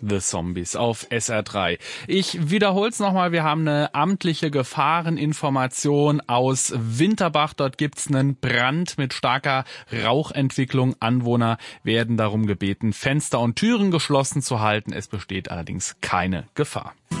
The Zombies auf SR3. Ich wiederhol's nochmal, wir haben eine amtliche Gefahreninformation aus Winterbach. Dort gibt's einen Brand mit starker Rauchentwicklung. Anwohner werden darum gebeten, Fenster und Türen geschlossen zu halten. Es besteht allerdings keine Gefahr.